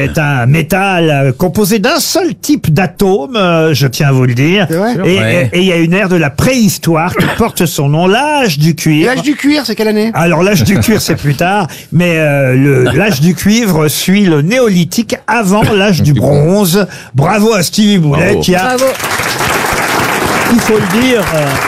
est un métal composé d'un seul type d'atome, je tiens à vous le dire. C'est vrai ? Et il y a une ère de la préhistoire qui porte son nom, l'âge du Et cuivre. l'âge du cuir, c'est quelle année ? Alors l'âge du cuivre c'est plus tard, mais l'âge du cuivre suit le néolithique avant l'âge du bronze. Bravo à Stevie Boulet qui a, il faut le dire,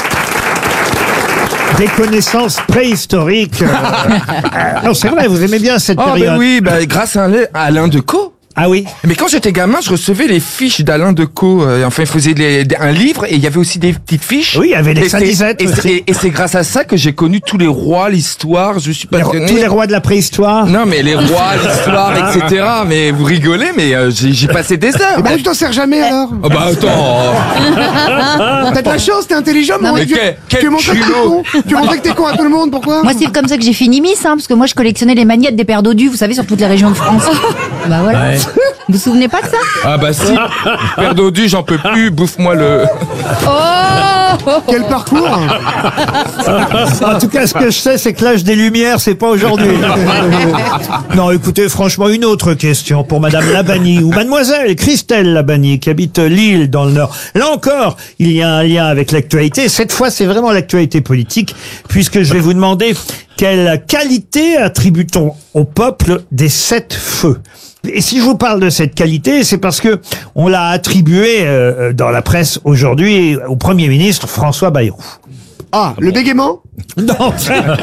des connaissances préhistoriques. Non, c'est vrai, vous aimez bien cette période. Ben oui, grâce à Alain Decaux. Ah oui. Mais quand j'étais gamin, je recevais les fiches d'Alain Decaux. Enfin, il faisait un livre et il y avait aussi des petites fiches. Oui, il y avait les Et c'est- syndisettes et aussi. c'est- Et c'est grâce à ça que j'ai connu tous les rois, l'histoire. Je suis passionné. Tous les rois de la préhistoire. Non, mais les rois, l'histoire, etc. Mais vous rigolez, mais j'ai passé des heures. Pourquoi tu t'en sers jamais alors ? Oh bah attends. T'as de la chance, t'es intelligent, mais mais tu quel montrais que t'es culot. con. Tu montrais que t'es con à tout le monde, pourquoi ? Moi, c'est comme ça que j'ai fini Miss, parce que moi, je collectionnais les magnettes des paires dodus, vous savez, sur toutes les régions de France. Bah voilà. Ouais. Vous vous souvenez pas de ça? Ah bah si. Père Dodu, j'en peux plus. Bouffe-moi le. Quel parcours ? En tout cas, ce que je sais, c'est que l'âge des Lumières, c'est pas aujourd'hui. Non, écoutez, franchement, une autre question pour Madame Labani, ou Mademoiselle Christelle Labani, qui habite Lille, dans le Nord. Là encore, il y a un lien avec l'actualité. Cette fois, c'est vraiment l'actualité politique, puisque je vais vous demander quelle qualité attribue-t-on au peuple des 7 feux? Et si je vous parle de cette qualité, c'est parce que on l'a attribué dans la presse aujourd'hui au Premier ministre François Bayrou. Ah, le bégaiement ? Non,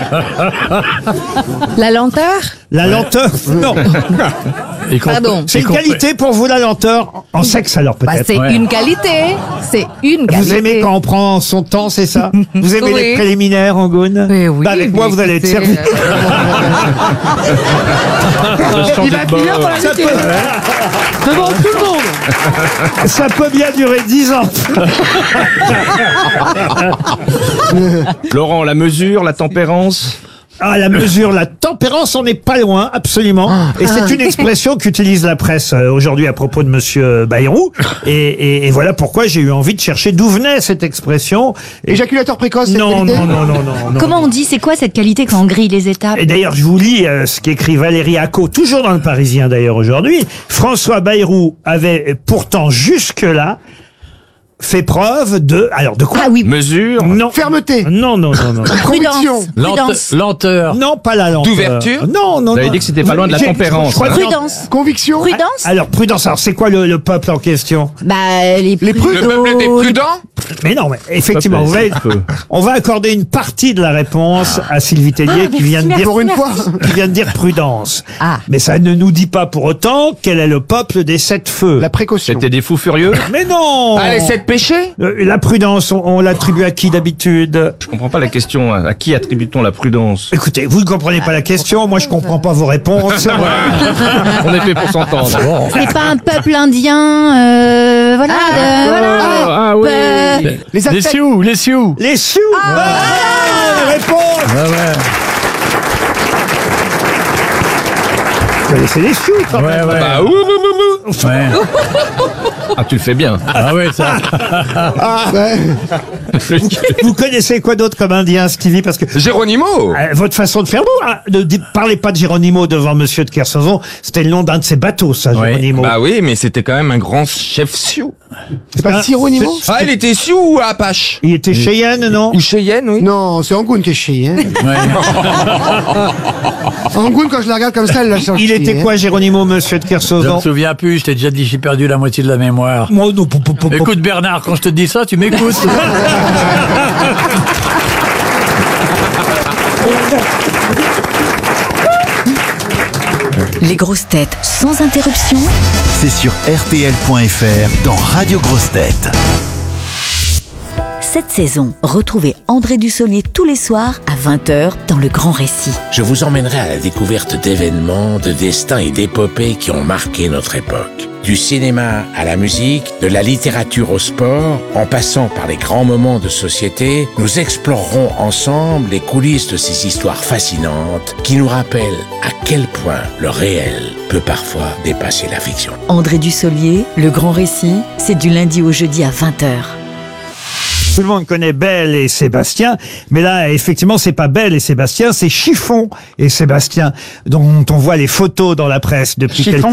La lenteur? la lenteur, non. Pardon. C'est une qualité pour vous, la lenteur, en sexe alors Bah, peut-être. c'est une qualité. C'est une qualité. Vous aimez quand on prend son temps, c'est ça? Vous aimez Oui. les préliminaires, Angoune? Oui, oui, Bah, avec moi, vous allez être écoutez, servi. Il va finir par la Ça laisser. peut, Devant tout le monde. ça peut bien durer 10 ans. Laurent, la mesure, la tempérance. Ah, la mesure, la tempérance, on n'est pas loin, absolument. Et c'est une expression qu'utilise la presse aujourd'hui à propos de Monsieur Bayrou. Et voilà pourquoi j'ai eu envie de chercher d'où venait cette expression. Et Éjaculateur précoce, c'est non, qualité ? non. Comment on dit, c'est quoi cette qualité quand on grille les étapes? Et d'ailleurs, je vous lis ce qu'écrit Valérie Acco, toujours dans le Parisien d'ailleurs aujourd'hui. François Bayrou avait pourtant jusque-là fait preuve de... Alors, de quoi? Ah oui, Mesure. Non. Fermeté. Non. Conviction. prudence. Lenteur. Non, pas la lenteur. D'ouverture. Non. Vous avez dit que c'était pas loin de la J'ai- tempérance, je crois hein. que- Prudence. Conviction. Prudence? Alors, prudence. Alors, c'est quoi le peuple en question? Bah, les prudes. Le peuple des prudents. Mais non, mais effectivement, vous voyez, on va accorder une partie de la réponse à Sylvie Tellier qui vient de dire... Pour une fois. Qui vient de dire prudence. Ah. Mais ça ne nous dit pas pour autant quel est le peuple des 7 feux. La précaution. C'était des fous furieux. Mais non! Ah, les 7 péchés. La prudence, on l'attribue à qui d'habitude? Je comprends pas la question. À qui attribue-t-on la prudence? Écoutez, vous ne comprenez pas la question, moi je comprends pas vos réponses. On est fait pour s'entendre. Bon. C'est pas un peuple indien, voilà. Ah oui. Les Aztèques. Sioux, les Sioux. Les Sioux! Bonne réponse! Vous connaissez les Sioux quand même? Bah, Ah, tu le fais bien. Ah ouais, ça. Ouais. Vous connaissez quoi d'autre comme indien, Stevie? Parce que Géronimo. votre façon de faire, ne parlez pas de Géronimo devant Monsieur de Kersauzon. C'était le nom d'un de ses bateaux, ça, Ouais. Géronimo. Bah oui, mais c'était quand même un grand chef Sioux. C'est pas Sironimo ? Ah, il était Sioux ou Apache? Il était Cheyenne, non? Ou Cheyenne, oui. Non, c'est Angoune qui est chier. Hein. Angoune, quand je la regarde comme ça, elle la change. Il était quoi, Géronimo, Monsieur de Je me Kersauzon? souviens plus, je t'ai déjà dit, j'ai perdu la moitié de la mémoire. Moi, non, Écoute Bernard, quand je te dis ça, tu m'écoutes. Les grosses têtes sans interruption. C'est sur RTL.fr dans Radio Grosses Têtes. Cette saison, retrouvez André Dussolier tous les soirs à 20h dans Le Grand Récit. Je vous emmènerai à la découverte d'événements, de destins et d'épopées qui ont marqué notre époque. Du cinéma à la musique, de la littérature au sport, en passant par les grands moments de société, nous explorerons ensemble les coulisses de ces histoires fascinantes qui nous rappellent à quel point le réel peut parfois dépasser la fiction. André Dussolier, Le Grand Récit, c'est du lundi au jeudi à 20h. Tout le monde connaît Belle et Sébastien, mais là, effectivement, c'est pas Belle et Sébastien, c'est Chiffon et Sébastien, dont on voit les photos dans la presse depuis quelques